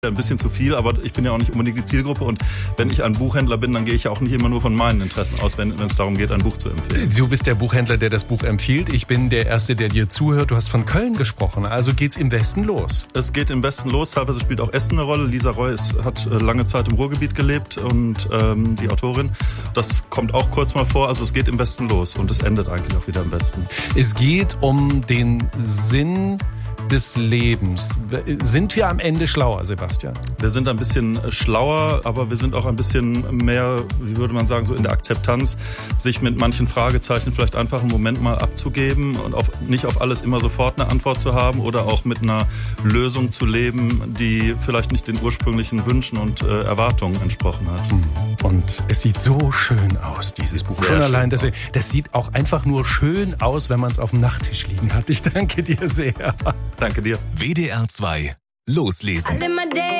Ein bisschen zu viel, aber ich bin ja auch nicht unbedingt die Zielgruppe und wenn ich ein Buchhändler bin, dann gehe ich ja auch nicht immer nur von meinen Interessen aus, wenn es darum geht, ein Buch zu empfehlen. Du bist der Buchhändler, der das Buch empfiehlt. Ich bin der Erste, der dir zuhört. Du hast von Köln gesprochen, also geht's im Westen los. Es geht im Westen los, teilweise spielt auch Essen eine Rolle. Lisa Roy hat lange Zeit im Ruhrgebiet gelebt und die Autorin, das kommt auch kurz mal vor, also es geht im Westen los und es endet eigentlich auch wieder im Westen. Es geht um den Sinn des Lebens. Sind wir am Ende schlauer, Sebastian? Wir sind ein bisschen schlauer, aber wir sind auch ein bisschen mehr, wie würde man sagen, so in der Akzeptanz, sich mit manchen Fragezeichen vielleicht einfach einen Moment mal abzugeben und nicht auf alles immer sofort eine Antwort zu haben oder auch mit einer Lösung zu leben, die vielleicht nicht den ursprünglichen Wünschen und Erwartungen entsprochen hat. Und es sieht so schön aus, dieses Buch. Schon allein, das sieht auch einfach nur schön aus, wenn man es auf dem Nachttisch liegen hat. Ich danke dir sehr. Danke dir. WDR 2 Loslesen.